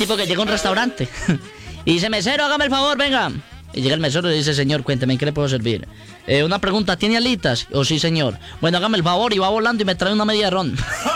tipo que llega a un restaurante y dice, mesero, hágame el favor, venga. Y llega el mesero y dice, señor, cuénteme, ¿en qué le puedo servir? Una pregunta, ¿tiene alitas? Oh, sí, señor. Bueno, hágame el favor y va volando y me trae una media de ron.